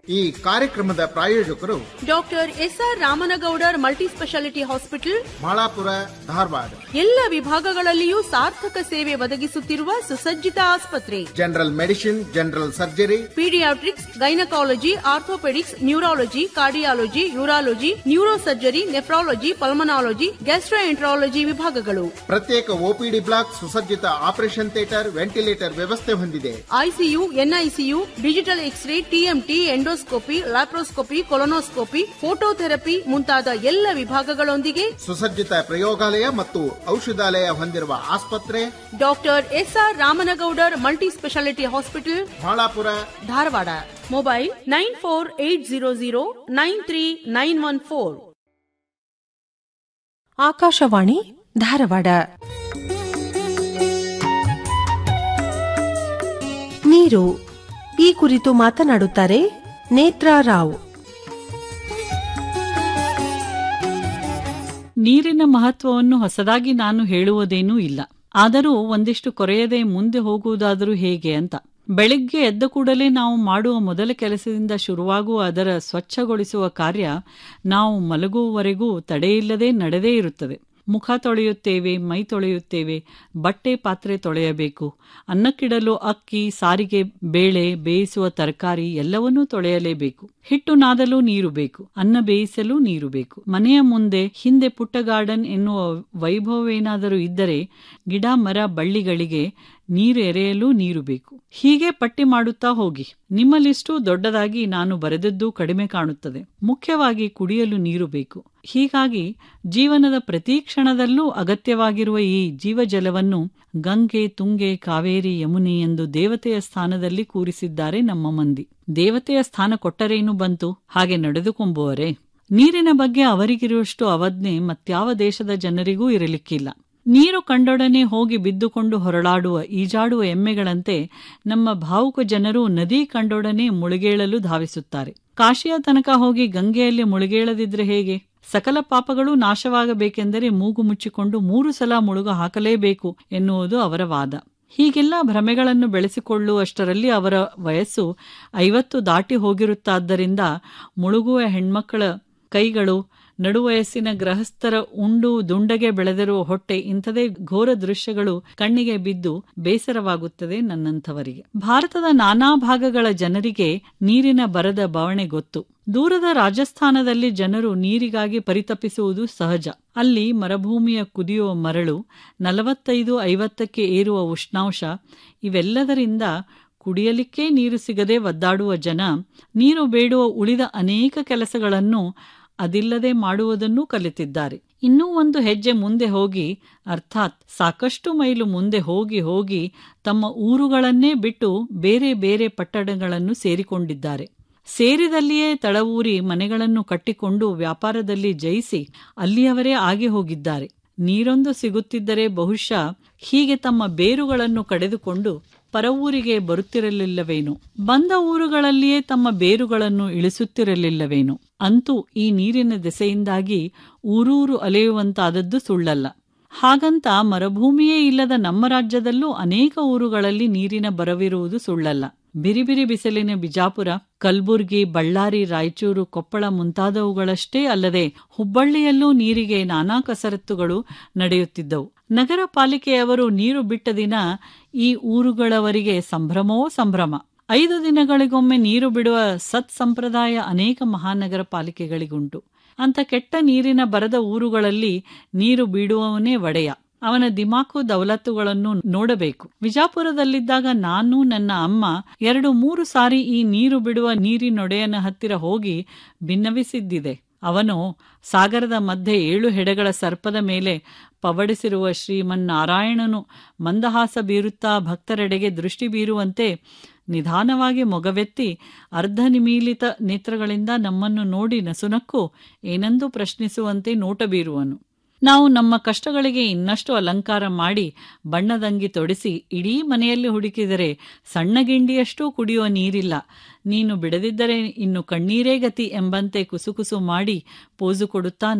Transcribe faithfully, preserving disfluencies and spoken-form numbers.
ಈ ಕಾರ್ಯಕ್ರಮದ ಪ್ರಾಯೋಜಕರು doctor S R Ramanagoudar multi speciality hospital, Malapura, Dharwad. ಎಲ್ಲ ವಿಭಾಗಗಳಲ್ಲಿಯೂ ಸಾರ್ಥಕ ಸೇವೆ ಒದಗಿಸುತ್ತಿರುವ ಸುಸಜ್ಜಿತ ಆಸ್ಪತ್ರೆ. General medicine, general surgery, paediatrics, gynaecology, orthopaedics, neurology, cardiology, urology, neuro surgery, nephrology, ಪಲ್ಮನಾಲಜಿ, gastroenterology ವಿಭಾಗಗಳು. ಪ್ರತ್ಯೇಕ ಒಪಿಡಿ ಬ್ಲಾಕ್, ಸುಸಜ್ಜಿತ ಆಪರೇಷನ್ ಥಿಯೇಟರ್, ವೆಂಟಿಲೇಟರ್ ವ್ಯವಸ್ಥೆ ಹೊಂದಿದೆ. ICU, NICU, digital x ray, TMT, endoscopy, laparoscopy, colonoscopy, phototherapy ಮುಂತಾದ ಎಲ್ಲ ವಿಭಾಗಗಳೊಂದಿಗೆ ಸುಸಜ್ಜಿತ ಪ್ರಯೋಗಾಲಯ ಮತ್ತು ಔಷಧಾಲಯ ಹೊಂದಿರುವ ಆಸ್ಪತ್ರೆ doctor S R Ramanagoudar multi speciality hospital, Malapura, Dharwad. Mobile nine four eight zero zero nine three nine one four. Akashvani Dharwad. ನೀರು ಈ ಕುರಿತು ಮಾತನಾಡುತ್ತಾರೆ ನೇತ್ರಾ ರಾವ್. ನೀರಿನ ಮಹತ್ವವನ್ನು ಹೊಸದಾಗಿ ನಾನು ಹೇಳುವುದೇನೂ ಇಲ್ಲ. ಆದರೂ ಒಂದಿಷ್ಟು ಕೊರೆಯದೆ ಮುಂದೆ ಹೋಗುವುದಾದರೂ ಹೇಗೆ ಅಂತ. ಬೆಳಿಗ್ಗೆ ಎದ್ದ ಕೂಡಲೇ ನಾವು ಮಾಡುವ ಮೊದಲ ಕೆಲಸದಿಂದ ಶುರುವಾಗುವ ಅದರ ಸ್ವಚ್ಛಗೊಳಿಸುವ ಕಾರ್ಯ ನಾವು ಮಲಗುವವರೆಗೂ ತಡೆಯಿಲ್ಲದೆ ನಡೆದೇ ಇರುತ್ತದೆ. ಮುಖ ತೊಳೆಯುತ್ತೇವೆ, ಮೈ ತೊಳೆಯುತ್ತೇವೆ, ಬಟ್ಟೆ ಪಾತ್ರೆ ತೊಳೆಯಬೇಕು, ಅನ್ನಕ್ಕಿಡಲು ಅಕ್ಕಿ, ಸಾರಿಗೆ, ಬೇಳೆ, ಬೇಯಿಸುವ ತರಕಾರಿ ಎಲ್ಲವನ್ನೂ ತೊಳೆಯಲೇಬೇಕು. ಹಿಟ್ಟು ನಾದಲು ನೀರು ಬೇಕು, ಅನ್ನ ಬೇಯಿಸಲು ನೀರು ಬೇಕು. ಮನೆಯ ಮುಂದೆ ಹಿಂದೆ ಪುಟ್ಟ ಗಾರ್ಡನ್ ಎನ್ನುವ ವೈಭವವೇನಾದರೂ ಇದ್ದರೆ ಗಿಡ ಮರ ಬಳ್ಳಿಗಳಿಗೆ ನೀರು ಎರೆಯಲು ನೀರು ಬೇಕು. ಹೀಗೆ ಪಟ್ಟಿ ಮಾಡುತ್ತಾ ಹೋಗಿ. ನಿಮ್ಮ ಲಿಸ್ಟು ದೊಡ್ಡದಾಗಿ ನಾನು ಬರೆದದ್ದು ಕಡಿಮೆ ಕಾಣುತ್ತದೆ. ಮುಖ್ಯವಾಗಿ ಕುಡಿಯಲು ನೀರು ಬೇಕು. ಹೀಗಾಗಿ ಜೀವನದ ಪ್ರತಿ ಕ್ಷಣದಲ್ಲೂ ಅಗತ್ಯವಾಗಿರುವ ಈ ಜೀವಜಲವನ್ನು ಗಂಗೆ, ತುಂಗೆ, ಕಾವೇರಿ, ಯಮುನೆ ಎಂದು ದೇವತೆಯ ಸ್ಥಾನದಲ್ಲಿ ಕೂರಿಸಿದ್ದಾರೆ ನಮ್ಮ ಮಂದಿ. ದೇವತೆಯ ಸ್ಥಾನ ಕೊಟ್ಟರೇನು ಬಂತು, ಹಾಗೆ ನಡೆದುಕೊಂಬುವರೇ? ನೀರಿನ ಬಗ್ಗೆ ಅವರಿಗಿರುವಷ್ಟು ಅವಜ್ಞೆ ಮತ್ಯಾವ ದೇಶದ ಜನರಿಗೂ ಇರಲಿಕ್ಕಿಲ್ಲ. ನೀರು ಕಂಡೊಡನೆ ಹೋಗಿ ಬಿದ್ದುಕೊಂಡು ಹೊರಳಾಡುವ, ಈಜಾಡುವ ಎಮ್ಮೆಗಳಂತೆ ನಮ್ಮ ಭಾವುಕ ಜನರು ನದಿ ಕಂಡೊಡನೆ ಮುಳುಗೇಳಲು ಧಾವಿಸುತ್ತಾರೆ. ಕಾಶಿಯ ತನಕ ಹೋಗಿ ಗಂಗೆಯಲ್ಲಿ ಮುಳುಗೇಳದಿದ್ರೆ ಹೇಗೆ? ಸಕಲ ಪಾಪಗಳು ನಾಶವಾಗಬೇಕೆಂದರೆ ಮೂಗು ಮುಚ್ಚಿಕೊಂಡು ಮೂರು ಸಲ ಮುಳುಗು ಹಾಕಲೇಬೇಕು ಎನ್ನುವುದು ಅವರ ವಾದ. ಹೀಗೆಲ್ಲ ಭ್ರಮೆಗಳನ್ನು ಬೆಳೆಸಿಕೊಳ್ಳುವಷ್ಟರಲ್ಲಿ ಅವರ ವಯಸ್ಸು ಐವತ್ತು ದಾಟಿ ಹೋಗಿರುತ್ತಾದ್ದರಿಂದ ಮುಳುಗುವ ಹೆಣ್ಮಕ್ಕಳ ಕೈಗಳು, ನಡುವಯಸ್ಸಿನ ಗೃಹಸ್ಥರ ಉಂಡು ದುಂಡಗೆ ಬೆಳೆದಿರುವ ಹೊಟ್ಟೆ, ಇಂಥದೇ ಘೋರ ದೃಶ್ಯಗಳು ಕಣ್ಣಿಗೆ ಬಿದ್ದು ಬೇಸರವಾಗುತ್ತದೆ ನನ್ನಂಥವರಿಗೆ. ಭಾರತದ ನಾನಾ ಭಾಗಗಳ ಜನರಿಗೆ ನೀರಿನ ಬರದ ಬವಣೆ ಗೊತ್ತು. ದೂರದ ರಾಜಸ್ಥಾನದಲ್ಲಿ ಜನರು ನೀರಿಗಾಗಿ ಪರಿತಪಿಸುವುದು ಸಹಜ. ಅಲ್ಲಿ ಮರುಭೂಮಿಯ ಕುದಿಯುವ ಮರಳು, ನಲವತ್ತೈದು ಐವತ್ತಕ್ಕೆ ಏರುವ ಉಷ್ಣಾಂಶ, ಇವೆಲ್ಲದರಿಂದ ಕುಡಿಯಲಿಕ್ಕೇ ನೀರು ಸಿಗದೆ ಒದ್ದಾಡುವ ಜನ ನೀರು ಬೇಡುವ ಉಳಿದ ಅನೇಕ ಕೆಲಸಗಳನ್ನು ಅದಿಲ್ಲದೆ ಮಾಡುವುದನ್ನೂ ಕಲಿತಿದ್ದಾರೆ. ಇನ್ನೂ ಒಂದು ಹೆಜ್ಜೆ ಮುಂದೆ ಹೋಗಿ, ಅರ್ಥಾತ್ ಸಾಕಷ್ಟು ಮೈಲು ಮುಂದೆ ಹೋಗಿ ಹೋಗಿ ತಮ್ಮ ಊರುಗಳನ್ನೇ ಬಿಟ್ಟು ಬೇರೆ ಬೇರೆ ಪಟ್ಟಣಗಳನ್ನು ಸೇರಿಕೊಂಡಿದ್ದಾರೆ. ಸೇರಿದಲ್ಲಿಯೇ ತಳವೂರಿ ಮನೆಗಳನ್ನು ಕಟ್ಟಿಕೊಂಡು ವ್ಯಾಪಾರದಲ್ಲಿ ಜಯಿಸಿ ಅಲ್ಲಿಯವರೇ ಆಗಿ ಹೋಗಿದ್ದಾರೆ. ನೀರೊಂದು ಸಿಗುತ್ತಿದ್ದರೆ ಬಹುಶಃ ಹೀಗೆ ತಮ್ಮ ಬೇರುಗಳನ್ನು ಕಡೆದುಕೊಂಡು ಪರವೂರಿಗೆ ಬರುತ್ತಿರಲಿಲ್ಲವೇನೋ, ಬಂದ ಊರುಗಳಲ್ಲಿಯೇ ತಮ್ಮ ಬೇರುಗಳನ್ನು ಇಳಿಸುತ್ತಿರಲಿಲ್ಲವೇನೋ. ಅಂತೂ ಈ ನೀರಿನ ದೆಸೆಯಿಂದಾಗಿ ಊರೂರು ಅಲೆಯುವಂತಾದದ್ದು ಸುಳ್ಳಲ್ಲ. ಹಾಗಂತ ಮರುಭೂಮಿಯೇ ಇಲ್ಲದ ನಮ್ಮ ರಾಜ್ಯದಲ್ಲೂ ಅನೇಕ ಊರುಗಳಲ್ಲಿ ನೀರಿನ ಬರವಿರುವುದು ಸುಳ್ಳಲ್ಲ. ಬಿರಿ ಬಿರಿ ಬಿಸಿಲಿನ ಬಿಜಾಪುರ, ಕಲಬುರ್ಗಿ, ಬಳ್ಳಾರಿ, ರಾಯಚೂರು, ಕೊಪ್ಪಳ ಮುಂತಾದವುಗಳಷ್ಟೇ ಅಲ್ಲದೆ ಹುಬ್ಬಳ್ಳಿಯಲ್ಲೂ ನೀರಿಗೆ ನಾನಾ ಕಸರತ್ತುಗಳು ನಡೆಯುತ್ತಿದ್ದವು. ನಗರ ಪಾಲಿಕೆಯವರು ನೀರು ಬಿಟ್ಟ ದಿನ ಈ ಊರುಗಳವರಿಗೆ ಸಂಭ್ರಮವೋ ಸಂಭ್ರಮ. ಐದು ದಿನಗಳಿಗೊಮ್ಮೆ ನೀರು ಬಿಡುವ ಸತ್ ಸಂಪ್ರದಾಯ ಅನೇಕ ಮಹಾನಗರ ಪಾಲಿಕೆಗಳಿಗುಂಟು. ಅಂತ ಕೆಟ್ಟ ನೀರಿನ ಬರದ ಊರುಗಳಲ್ಲಿ ನೀರು ಬಿಡುವವನೇ ಒಡೆಯ. ಅವನ ದಿಮಾಕು ದೌಲತ್ತುಗಳನ್ನು ನೋಡಬೇಕು. ವಿಜಾಪುರದಲ್ಲಿದ್ದಾಗ ನಾನು, ನನ್ನ ಅಮ್ಮ ಎರಡು ಮೂರು ಸಾರಿ ಈ ನೀರು ಬಿಡುವ ನೀರಿನೊಡೆಯನ ಹತ್ತಿರ ಹೋಗಿ ಭಿನ್ನವಿಸಿದ್ದಿದೆ. ಅವನು ಸಾಗರದ ಮಧ್ಯೆ ಏಳು ಹೆಡೆಗಳ ಸರ್ಪದ ಮೇಲೆ ಪವಡಿಸಿರುವ ಶ್ರೀಮನ್ನಾರಾಯಣನು ಮಂದಹಾಸ ಬೀರುತ್ತಾ ಭಕ್ತರೆಡೆಗೆ ದೃಷ್ಟಿ ಬೀರುವಂತೆ ನಿಧಾನವಾಗಿ ಮೊಗವೆತ್ತಿ ಅರ್ಧ ನಿಮೀಲಿತ ನೇತ್ರಗಳಿಂದ ನಮ್ಮನ್ನು ನೋಡಿ ನಸುನಕ್ಕು ಏನೆಂದು ಪ್ರಶ್ನಿಸುವಂತೆ ನೋಟ ಬೀರುವನು. ನಾವು ನಮ್ಮ ಕಷ್ಟಗಳಿಗೆ ಇನ್ನಷ್ಟು ಅಲಂಕಾರ ಮಾಡಿ ಬಣ್ಣದಂಗಿ ತೊಡಿಸಿ ಇಡೀ ಮನೆಯಲ್ಲಿ ಹುಡುಕಿದರೆ ಸಣ್ಣ ಗಿಂಡಿಯಷ್ಟೂ ಕುಡಿಯುವ ನೀರಿಲ್ಲ, ನೀನು ಬಿಡದಿದ್ದರೆ ಇನ್ನು ಕಣ್ಣೀರೇ ಗತಿ ಎಂಬಂತೆ ಕುಸುಕುಸು ಮಾಡಿ ಪೋಸು ಕೊಡುತ್ತಾ